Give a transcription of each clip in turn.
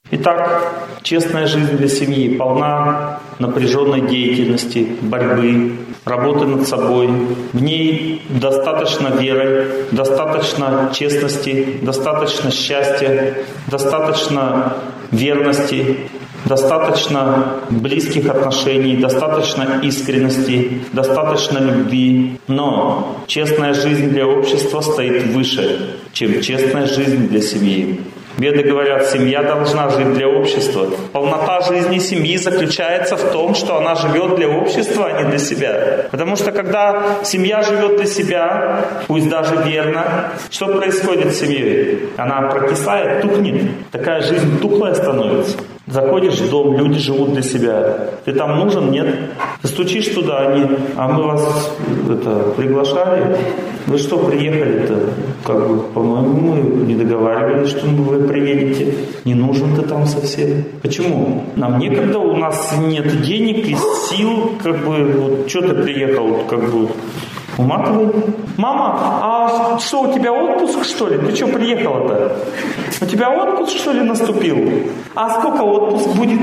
Итак, честная жизнь для семьи полна напряженной деятельности, борьбы, работы над собой. В ней достаточно веры, достаточно честности, достаточно счастья, достаточно верности, достаточно близких отношений, достаточно искренности, достаточно любви. Но честная жизнь для общества стоит выше, чем честная жизнь для семьи. Веды говорят, семья должна жить для общества. Полнота жизни семьи заключается в том, что она живет для общества, а не для себя. Потому что когда семья живет для себя, пусть даже верно, что происходит с семьей? Она прокисает, тухнет. Такая жизнь тухлая становится. Заходишь в дом, люди живут для себя. Ты там нужен? Нет. Ты стучишь туда, они, а мы вас приглашали. Вы что, приехали-то? По-моему, мы не договаривались, что вы приедете. Не нужен ты там совсем. Почему? Нам некогда, у нас нет денег и сил, что ты приехал, уматывай. Мама, а что, у тебя отпуск, что ли? Ты что приехала-то? У тебя отпуск, что ли, наступил? А сколько отпуск будет?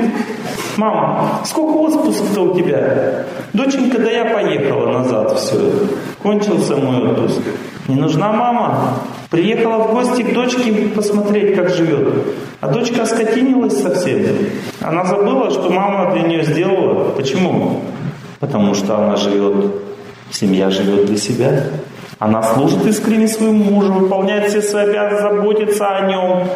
Мама, сколько отпуск-то у тебя? Доченька, да я поехала назад, все. Кончился мой отпуск. Не нужна мама? Приехала в гости к дочке посмотреть, как живет. А дочка оскотинилась совсем. Она забыла, что мама для нее сделала. Почему? Потому что она живет. Семья живет для себя. Она служит искренне своему мужу, выполняет все свои обязанности, заботится о нем.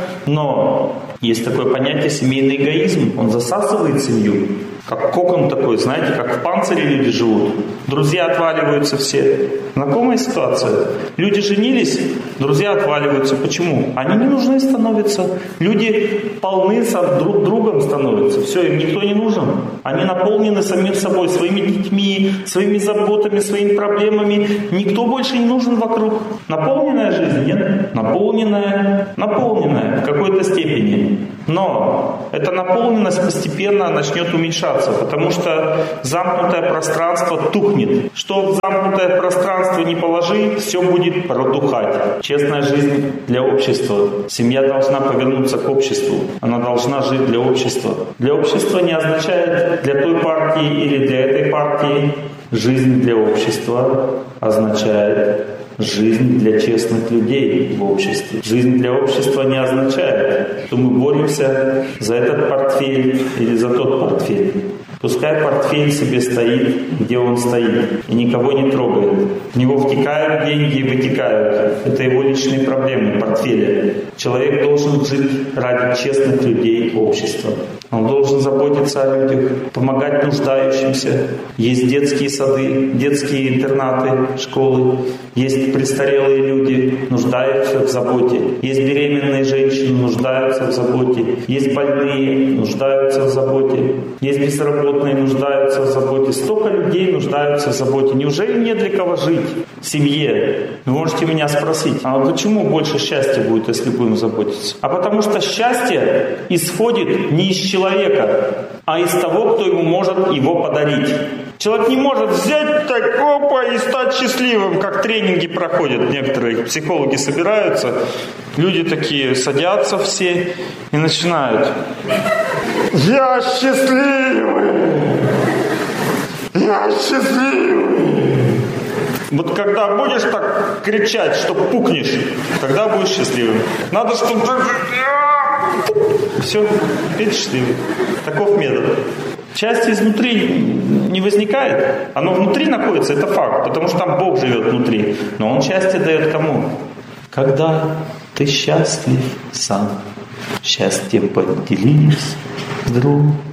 Но есть такое понятие семейный эгоизм. Он засасывает семью. Как кокон такой, знаете, как в панцире люди живут. Друзья отваливаются все. Знакомая ситуация? Люди женились, друзья отваливаются. Почему? Они не нужны становятся. Люди полны друг другом становятся. Все, им никто не нужен. Они наполнены самим собой, своими детьми, своими заботами, своими проблемами. Никто больше не нужен вокруг. Наполненная жизнь? Нет. Наполненная в какой-то степени. Но эта наполненность постепенно начнет уменьшаться, потому что замкнутое пространство тухнет. Что в замкнутое пространство не положи, все будет протухать. Честная жизнь для общества. Семья должна повернуться к обществу. Она должна жить для общества. Для общества не означает для той партии или для этой партии. Жизнь для общества означает жизнь для честных людей в обществе. Жизнь для общества не означает, что мы боремся за этот портфель или за тот портфель. Пускай портфель себе стоит, где он стоит, и никого не трогает. В него втекают деньги и вытекают. Это его личные проблемы, портфеля. Человек должен жить ради честных людей общества. Он должен заботиться о людях, помогать нуждающимся. Есть детские сады, детские интернаты, школы. Есть престарелые люди, нуждаются в заботе. Есть беременные женщины, нуждаются в заботе. Есть больные, нуждаются в заботе. Есть безработные, нуждаются в заботе. Столько людей нуждаются в заботе. Неужели нет для кого жить в семье? Вы можете меня спросить, а почему больше счастья будет, если будем заботиться? А потому что счастье исходит не из человека, а из того, кто ему может его подарить. Человек не может взять так, опа, и стать счастливым, как тренинги проходят. Некоторые психологи собираются, люди такие садятся все и начинают. Я счастливый! Я счастливый! Вот когда будешь так кричать, что пукнешь, тогда будешь счастливым. Надо, чтобы... Все, теперь счастливый. Таков метод. Счастье изнутри не возникает. Оно внутри находится, это факт. Потому что там Бог живет внутри. Но Он счастье дает кому? Когда ты счастлив сам, счастьем поделись с другом.